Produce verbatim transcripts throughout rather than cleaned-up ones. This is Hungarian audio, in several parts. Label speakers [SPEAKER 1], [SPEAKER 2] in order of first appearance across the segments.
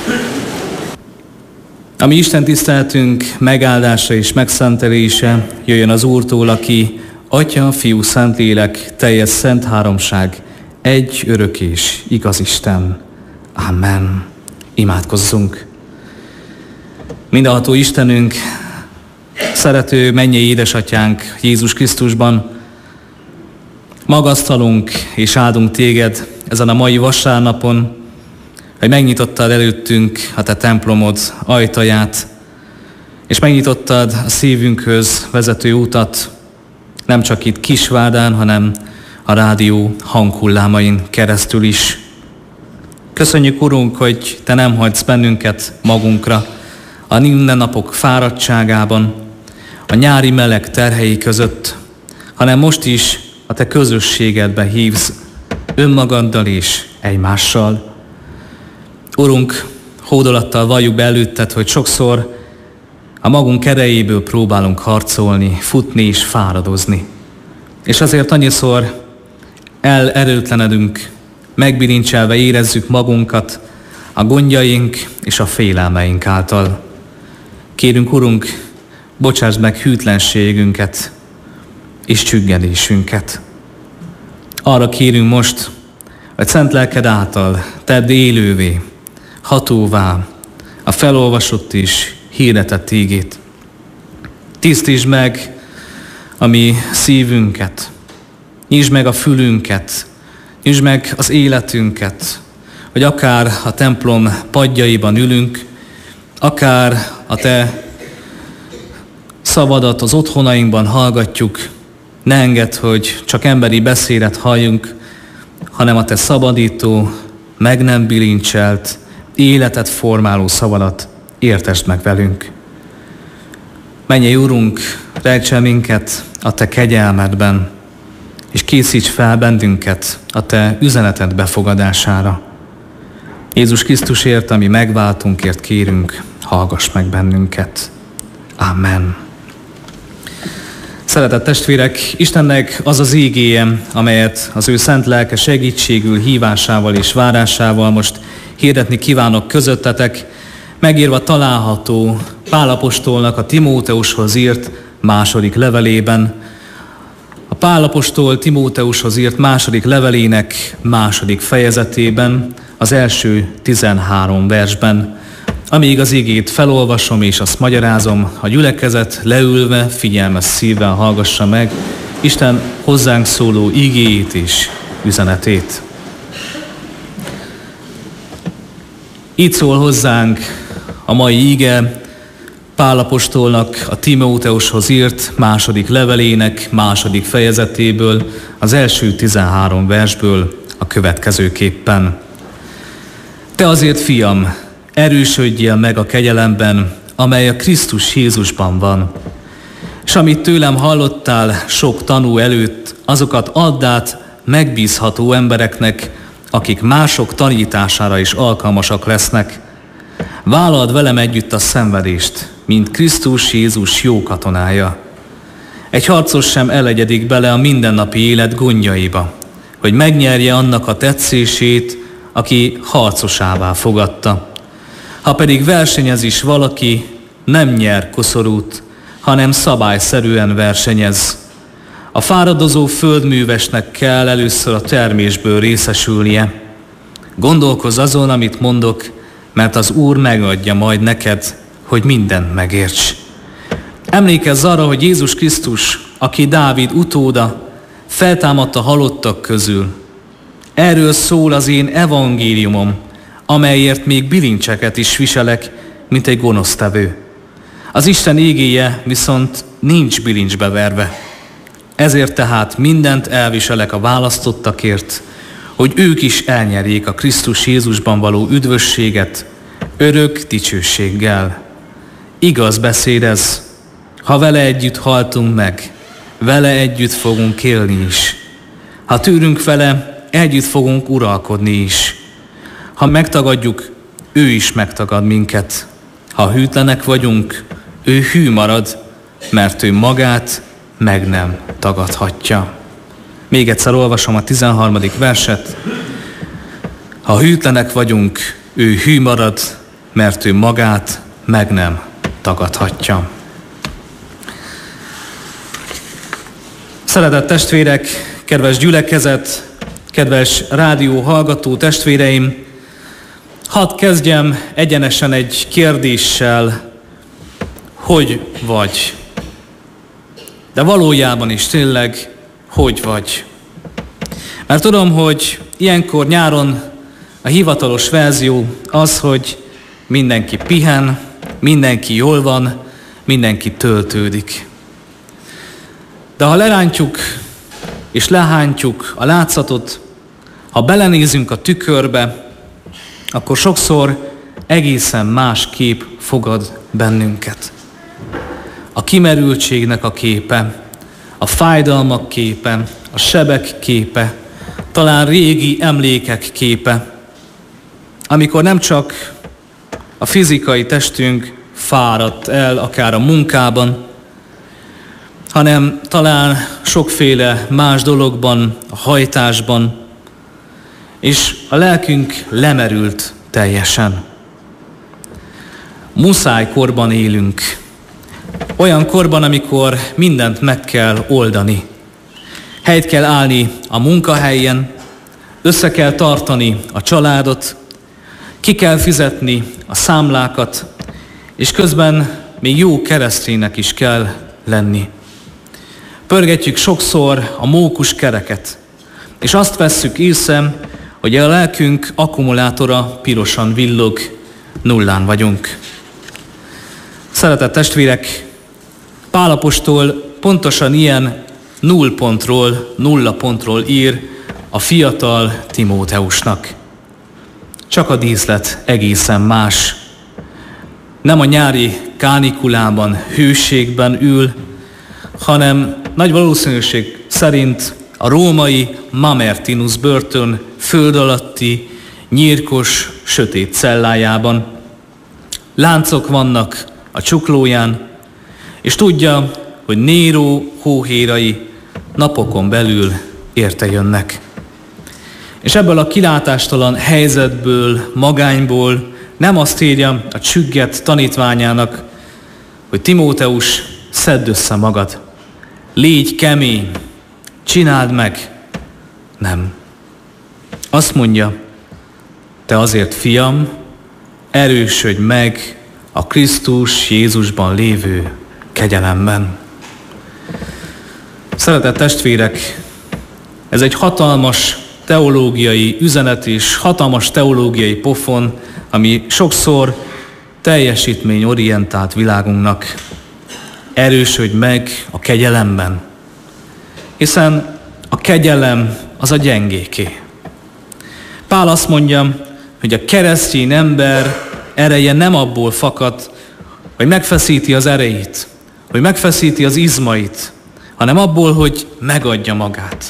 [SPEAKER 1] A mi Isten tiszteletünk megáldása és megszentelése jöjjön az Úrtól, aki Atya, Fiú, Szentlélek, teljes szent háromság, egy örök és igaz Isten. Amen. Imádkozzunk. Mindenható Istenünk, szerető mennyei édesatyánk Jézus Krisztusban, magasztalunk és áldunk téged ezen a mai vasárnapon, hogy megnyitottad előttünk a te templomod ajtaját, és megnyitottad a szívünkhöz vezető utat, nem csak itt Kisvárdán, hanem a rádió hanghullámain keresztül is. Köszönjük, Urunk, hogy te nem hagysz bennünket magunkra a mindennapok fáradtságában, a nyári meleg terhei között, hanem most is a te közösségedbe hívsz önmagaddal és egymással. Urunk, hódolattal valljuk be előtted, hogy sokszor a magunk erejéből próbálunk harcolni, futni és fáradozni. És azért annyiszor elerőtlenedünk, megbilincselve érezzük magunkat a gondjaink és a félelmeink által. Kérünk, Urunk, bocsásd meg hűtlenségünket és csüggedésünket. Arra kérünk most, hogy szent lelked által tedd élővé, hatóvá a felolvasott és hirdetett ígét. Tisztítsd meg a mi szívünket, nyisd meg a fülünket, nyisd meg az életünket, hogy akár a templom padjaiban ülünk, akár a te szavadat az otthonainkban hallgatjuk, ne engedd, hogy csak emberi beszédet halljunk, hanem a te szabadító, meg nem bilincselt, életet formáló szavadat értesd meg velünk. Mennyei Urunk, rejts el minket a te kegyelmedben, és készíts fel bennünket a te üzeneted befogadására. Jézus Krisztusért, ami megváltunkért kérünk, hallgass meg bennünket. Amen. Szeretett testvérek, Istennek az az ígéje, amelyet az ő szent lelke segítségül, hívásával és várásával most hirdetni kívánok közöttetek, megírva található Pál apostolnak a Timóteushoz írt második levelében. A Pál apostol Timóteushoz írt második levelének második fejezetében, az első tizenhárom versben. Amíg az igét felolvasom és azt magyarázom, a gyülekezet leülve, figyelmes szívvel hallgassa meg Isten hozzánk szóló igéjét és üzenetét. Így szól hozzánk a mai ige Pál apostolnak a Timóteushoz írt második levelének második fejezetéből, az első tizenhárom versből a következőképpen. Te azért, fiam, erősödjél meg a kegyelemben, amely a Krisztus Jézusban van. És amit tőlem hallottál sok tanú előtt, azokat add át megbízható embereknek, akik mások tanítására is alkalmasak lesznek. Vállald velem együtt a szenvedést, mint Krisztus Jézus jó katonája. Egy harcos sem elegyedik bele a mindennapi élet gondjaiba, hogy megnyerje annak a tetszését, aki harcosává fogadta. Ha pedig versenyez is valaki, nem nyer koszorút, hanem szabályszerűen versenyez. A fáradozó földművesnek kell először a termésből részesülnie. Gondolkozz azon, amit mondok, mert az Úr megadja majd neked, hogy mindent megérts. Emlékezz arra, hogy Jézus Krisztus, aki Dávid utóda, feltámadt a halottak közül. Erről szól az én evangéliumom, amelyért még bilincseket is viselek, mint egy gonosztevő. Az Isten igéje viszont nincs bilincsbe verve. Ezért tehát mindent elviselek a választottakért, hogy ők is elnyerjék a Krisztus Jézusban való üdvösséget örök dicsőséggel. Igaz beszéd ez, ha vele együtt haltunk meg, vele együtt fogunk élni is. Ha tűrünk vele, együtt fogunk uralkodni is. Ha megtagadjuk, ő is megtagad minket. Ha hűtlenek vagyunk, ő hű marad, mert ő magát meg nem tagadhatja. Még egyszer olvasom a tizenharmadik verset. Ha hűtlenek vagyunk, ő hű marad, mert ő magát meg nem tagadhatja. Szeretett testvérek, kedves gyülekezet, kedves rádió hallgató testvéreim, hadd kezdjem egyenesen egy kérdéssel, hogy vagy? De valójában is tényleg, hogy vagy? Mert tudom, hogy ilyenkor nyáron a hivatalos verzió az, hogy mindenki pihen, mindenki jól van, mindenki töltődik. De ha lerántjuk és lehántjuk a látszatot, ha belenézünk a tükörbe, akkor sokszor egészen más kép fogad bennünket. A kimerültségnek a képe, a fájdalmak képe, a sebek képe, talán régi emlékek képe, amikor nem csak a fizikai testünk fáradt el, akár a munkában, hanem talán sokféle más dologban, a hajtásban, és a lelkünk lemerült teljesen. Muszáj korban élünk. Olyan korban, amikor mindent meg kell oldani. Helyt kell állni a munkahelyen, össze kell tartani a családot, ki kell fizetni a számlákat, és közben még jó kereszténynek is kell lenni. Pörgetjük sokszor a mókus kereket, és azt vesszük észre, hogy a lelkünk akkumulátora pirosan villog, nullán vagyunk. Szeretett testvérek, Pál apostol pontosan ilyen nullpontról, nulla pontról ír a fiatal Timóteusnak. Csak a díszlet egészen más. Nem a nyári kánikulában, hőségben ül, hanem nagy valószínűség szerint a római Mamertinus börtön föld alatti, nyírkos, sötét cellájában. Láncok vannak a csuklóján, és tudja, hogy Néró hóhérai napokon belül érte jönnek. És ebből a kilátástalan helyzetből, magányból nem azt írja a csügget tanítványának, hogy Timóteus, szedd össze magad, légy kemény, csináld meg. Nem. Azt mondja, te azért, fiam, erősödj meg a Krisztus Jézusban lévő kegyelemben. Szeretett testvérek, ez egy hatalmas teológiai üzenet és hatalmas teológiai pofon, ami sokszor teljesítményorientált világunknak. Erősödj meg a kegyelemben, hiszen a kegyelem az a gyengéké. Pál azt mondja, hogy a keresztény ember ereje nem abból fakad, hogy megfeszíti az erejét, hogy megfeszíti az izmait, hanem abból, hogy megadja magát.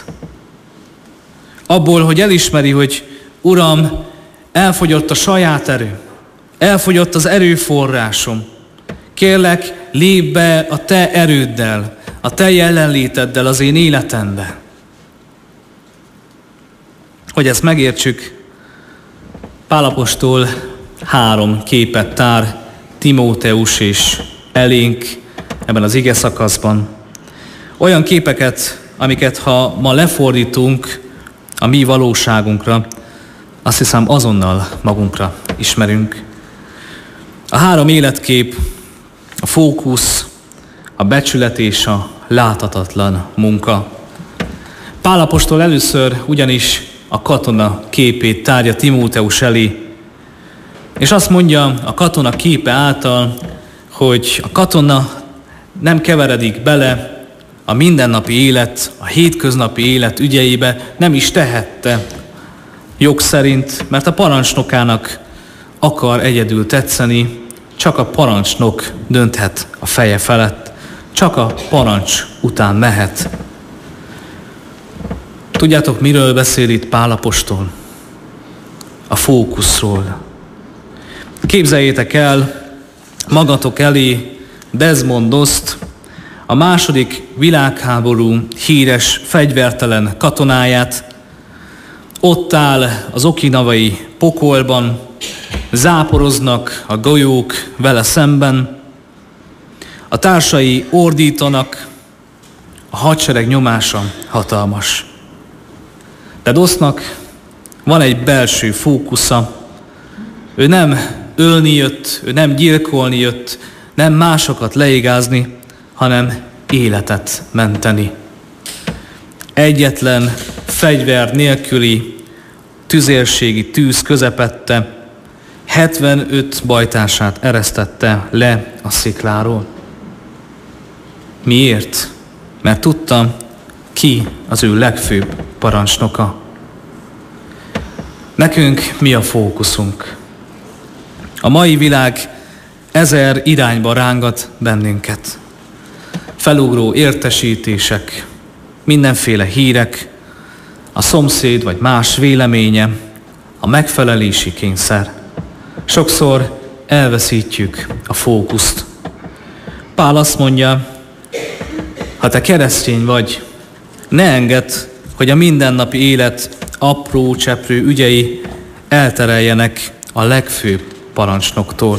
[SPEAKER 1] Abból, hogy elismeri, hogy Uram, elfogyott a saját erő, elfogyott az erőforrásom. Kérlek, lépj be a te erőddel, a te jelenléteddel az én életembe. Hogy ezt megértsük, Pál apostol három képet tár Timóteus és elénk ebben az ige szakaszban. Olyan képeket, amiket ha ma lefordítunk a mi valóságunkra, azt hiszem azonnal magunkra ismerünk. A három életkép, a fókusz, a becsület és a láthatatlan munka. Pál apostol először ugyanis a katona képét tárja Timóteus elé, és azt mondja a katona képe által, hogy a katona nem keveredik bele a mindennapi élet, a hétköznapi élet ügyeibe, nem is tehette jog szerint, mert a parancsnokának akar egyedül tetszeni, csak a parancsnok dönthet a feje felett, csak a parancs után mehet. Tudjátok, miről beszél itt Pál apostol? A fókuszról. Képzeljétek el magatok elé Desmond Dost, a második világháború híres fegyvertelen katonáját. Ott áll az okinawai pokolban, záporoznak a golyók vele szemben, a társai ordítanak, a hadsereg nyomása hatalmas. De Dosznak van egy belső fókusza, ő nem ölni jött, ő nem gyilkolni jött, nem másokat leigázni, hanem életet menteni. Egyetlen fegyver nélküli tüzérségi tűz közepette hetvenöt bajtársát eresztette le a szikláról. Miért? Mert tudta, ki az ő legfőbb parancsnoka. Nekünk mi a fókuszunk? A mai világ ezer irányba rángat bennünket. Felugró értesítések, mindenféle hírek, a szomszéd vagy más véleménye, a megfelelési kényszer. Sokszor elveszítjük a fókuszt. Pál azt mondja, ha te keresztény vagy, ne engedd, hogy a mindennapi élet apró cseprő ügyei eltereljenek a legfőbb parancsnoktól.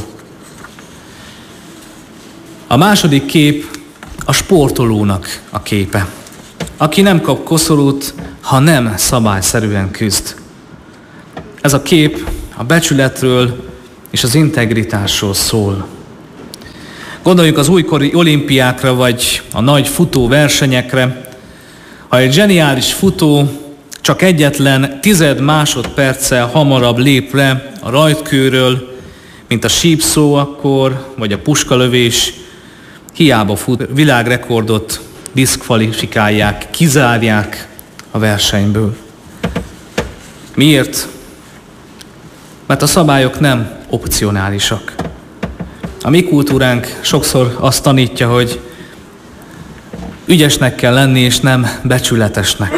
[SPEAKER 1] A második kép a sportolónak a képe, aki nem kap koszorút, ha nem szabályszerűen küzd. Ez a kép a becsületről és az integritásról szól. Gondoljunk az újkori olimpiákra, vagy a nagy futóversenyekre. Ha egy zseniális futó csak egyetlen tized másodperccel hamarabb lép le a rajtkőről, mint a sípszó akkor, vagy a puskalövés, hiába fut, világrekordot diszkvalifikálják, kizárják a versenyből. Miért? Mert a szabályok nem opcionálisak. A mi kultúránk sokszor azt tanítja, hogy ügyesnek kell lenni, és nem becsületesnek.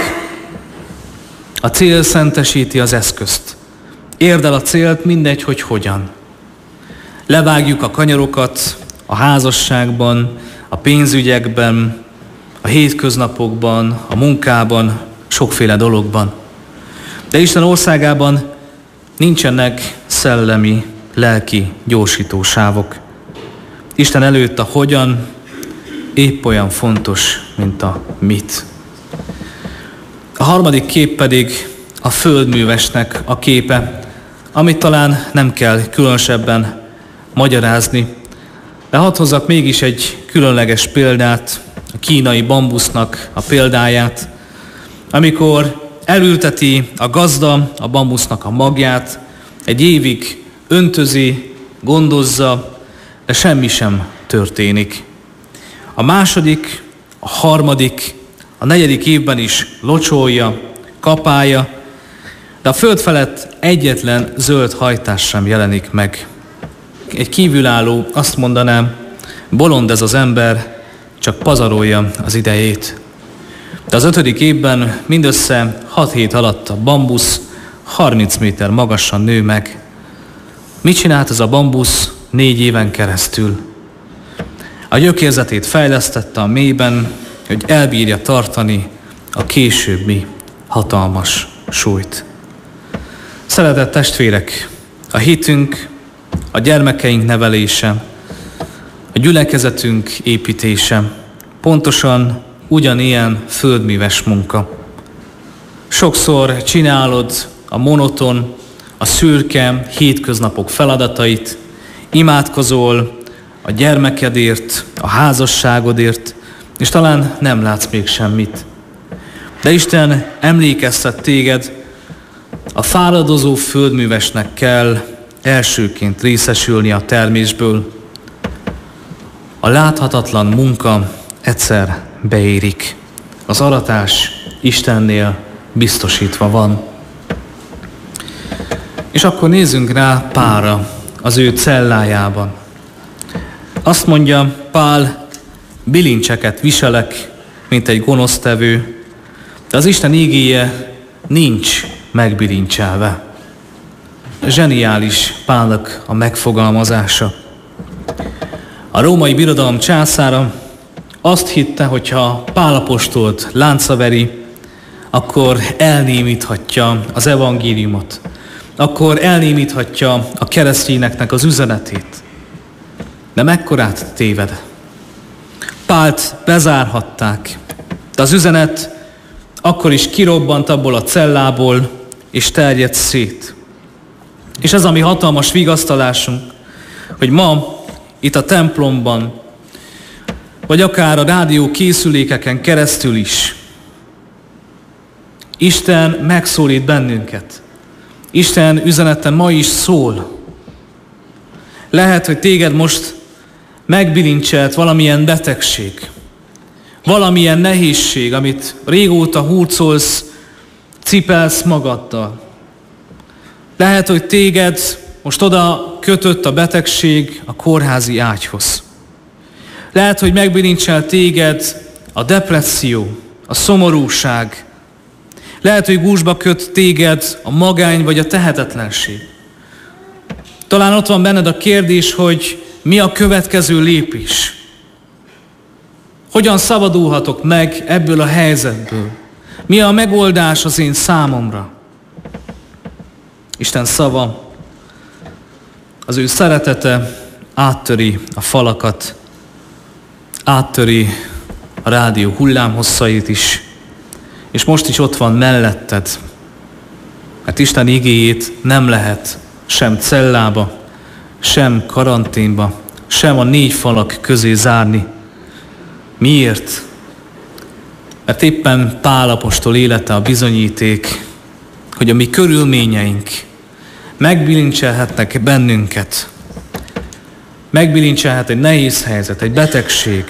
[SPEAKER 1] A cél szentesíti az eszközt. Érd el a célt, mindegy, hogy hogyan. Levágjuk a kanyarokat a házasságban, a pénzügyekben, a hétköznapokban, a munkában, sokféle dologban. De Isten országában nincsenek szellemi, lelki gyorsítósávok. Isten előtt a hogyan épp olyan fontos, mint a mit. A harmadik kép pedig a földművesnek a képe, amit talán nem kell különösebben magyarázni, de hadd hozzak mégis egy különleges példát, a kínai bambusznak a példáját, amikor elülteti a gazda a bambusznak a magját, egy évig öntözi, gondozza, de semmi sem történik. A második, a harmadik, a negyedik évben is locsolja, kapálja, de a föld felett egyetlen zöld hajtás sem jelenik meg. Egy kívülálló azt mondanám, bolond ez az ember, csak pazarolja az idejét. De az ötödik évben mindössze hat hét alatt a bambusz harminc méter magasan nő meg. Mit csinált ez a bambusz négy éven keresztül? A gyökérzetét fejlesztette a mélyben, hogy elbírja tartani a későbbi hatalmas súlyt. Szeretett testvérek, a hitünk, a gyermekeink nevelése, a gyülekezetünk építése pontosan ugyanilyen földműves munka. Sokszor csinálod a monoton, a szürke hétköznapok feladatait, imádkozol a gyermekedért, a házasságodért, és talán nem látsz még semmit. De Isten emlékeztet téged, a fáradozó földművesnek kell elsőként részesülni a termésből. A láthatatlan munka egyszer beérik. Az aratás Istennél biztosítva van. És akkor nézzünk rá Pálra az ő cellájában. Azt mondja Pál, bilincseket viselek, mint egy gonosztevő, de az Isten ígéje nincs megbilincselve. Zseniális Pálnak a megfogalmazása. A római birodalom császára azt hitte, hogyha Pál apostolt lánca veri, akkor elnémíthatja az evangéliumot, akkor elnémíthatja a keresztényeknek az üzenetét. De mekkorát téved? Pált bezárhatták, de az üzenet akkor is kirobbant abból a cellából, és terjedt szét. És ez a mi hatalmas vigasztalásunk, hogy ma itt a templomban, vagy akár a rádió készülékeken keresztül is Isten megszólít bennünket. Isten üzenete ma is szól. Lehet, hogy téged most megbilincselt valamilyen betegség, valamilyen nehézség, amit régóta hurcolsz, cipelsz magaddal. Lehet, hogy téged most oda kötött a betegség a kórházi ágyhoz. Lehet, hogy megbilincsel téged a depresszió, a szomorúság. Lehet, hogy gúzsba köt téged a magány vagy a tehetetlenség. Talán ott van benned a kérdés, hogy mi a következő lépés? Hogyan szabadulhatok meg ebből a helyzetből? Mi a megoldás az én számomra? Isten szava, az ő szeretete áttöri a falakat, áttöri a rádió hullámhosszait is, és most is ott van melletted, mert Isten igéjét nem lehet sem cellába, sem karanténba, sem a négy falak közé zárni. Miért? Mert éppen Pál apostol élete a bizonyíték, hogy a mi körülményeink megbilincselhetnek bennünket. Megbilincselhet egy nehéz helyzet, egy betegség,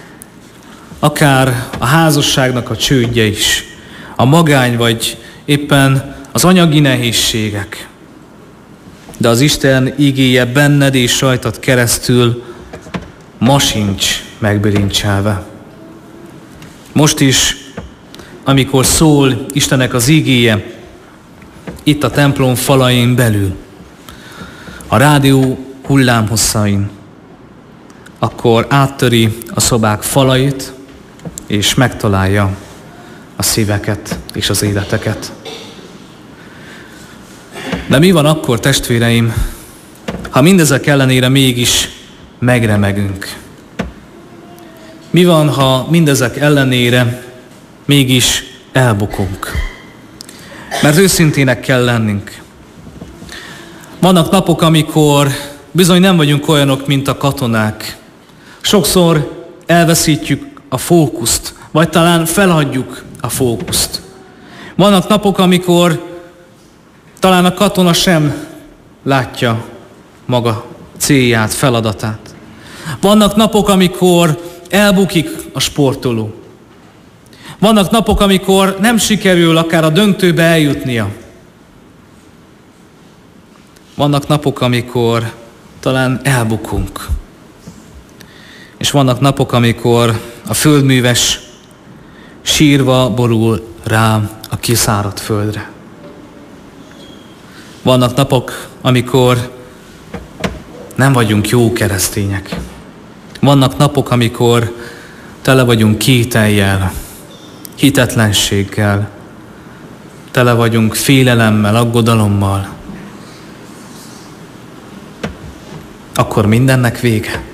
[SPEAKER 1] akár a házasságnak a csődje is, a magány vagy éppen az anyagi nehézségek. De az Isten igéje benned és rajtad keresztül ma sincs megbilincselve. Most is, amikor szól Istennek az igéje, itt a templom falain belül, a rádió hullámhosszain, akkor áttöri a szobák falait, és megtalálja a szíveket és az életeket. De mi van akkor, testvéreim, ha mindezek ellenére mégis megremegünk? Mi van, ha mindezek ellenére mégis elbukunk? Mert őszintének kell lennünk. Vannak napok, amikor bizony nem vagyunk olyanok, mint a katonák. Sokszor elveszítjük a fókuszt, vagy talán felhagyjuk a fókuszt. Vannak napok, amikor talán a katona sem látja maga célját, feladatát. Vannak napok, amikor elbukik a sportoló. Vannak napok, amikor nem sikerül akár a döntőbe eljutnia. Vannak napok, amikor talán elbukunk. És vannak napok, amikor a földműves sírva borul rá a kiszáradt földre. Vannak napok, amikor nem vagyunk jó keresztények. Vannak napok, amikor tele vagyunk kétellyel, hitetlenséggel, tele vagyunk félelemmel, aggodalommal. Akkor mindennek vége.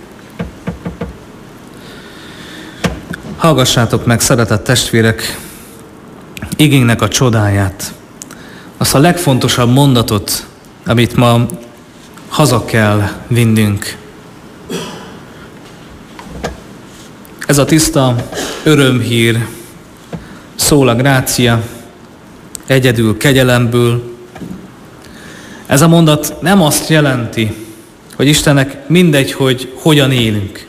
[SPEAKER 1] Hallgassátok meg, szeretett testvérek, igénknek a csodáját, azt a legfontosabb mondatot, amit ma haza kell vinnünk. Ez a tiszta örömhír szól a grácia, egyedül kegyelemből. Ez a mondat nem azt jelenti, hogy Istennek mindegy, hogy hogyan élünk.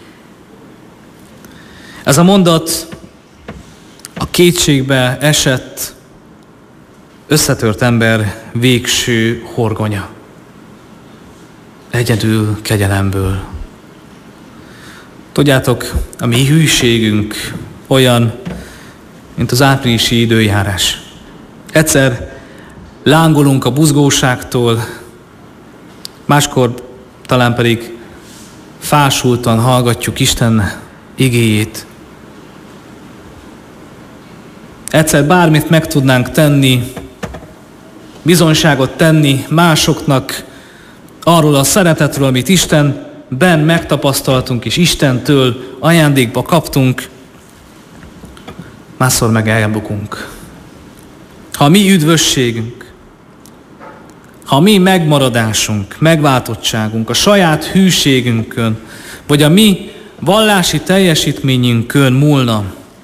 [SPEAKER 1] Ez a mondat a kétségbe esett, összetört ember végső horgonya. Egyedül kegyelemből. Tudjátok, a mi hűségünk olyan, mint az áprilisi időjárás. Egyszer lángolunk a buzgóságtól, máskor talán pedig fásultan hallgatjuk Isten igéjét. Egyszer bármit meg tudnánk tenni, bizonyságot tenni másoknak arról a szeretetről, amit Istenben megtapasztaltunk, és Istentől ajándékba kaptunk, másszor meg elbukunk. Ha a mi üdvösségünk, ha a mi megmaradásunk, megváltottságunk, a saját hűségünkön, vagy a mi vallási teljesítményünkön múlna,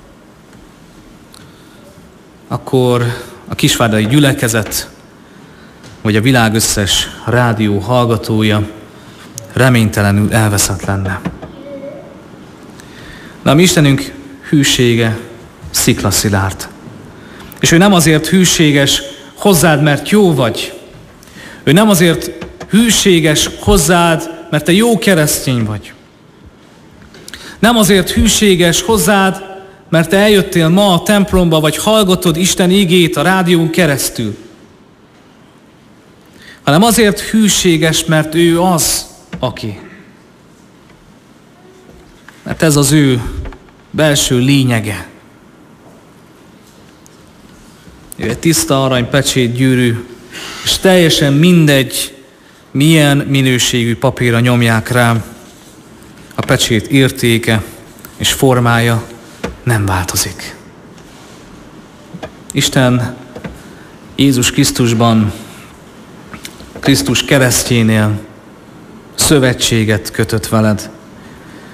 [SPEAKER 1] akkor a kisvárdai gyülekezet, vagy a világ összes rádió hallgatója reménytelenül elveszett lenne. De a mi Istenünk hűsége sziklaszilárd. És ő nem azért hűséges hozzád, mert jó vagy. Ő nem azért hűséges hozzád, mert te jó keresztény vagy. Nem azért hűséges hozzád, mert te eljöttél ma a templomba, vagy hallgatod Isten igét a rádión keresztül. Hanem azért hűséges, mert ő az, aki. Mert ez az ő belső lényege. Ő egy tiszta arany pecsét gyűrű, és teljesen mindegy, milyen minőségű papírra nyomják rá, a pecsét értéke és formája nem változik. Isten Jézus Krisztusban, Krisztus keresztjénél szövetséget kötött veled,